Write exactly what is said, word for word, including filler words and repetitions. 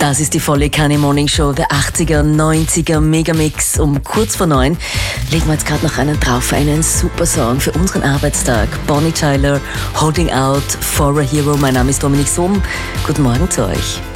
Das ist die volle Kanni Morning Show, der achtziger, neunziger Megamix. Um kurz vor neun legen wir jetzt gerade noch einen drauf, einen super Song für unseren Arbeitstag. Bonnie Tyler, Holding Out for a Hero. Mein Name ist Dominik Sohm. Guten Morgen zu euch.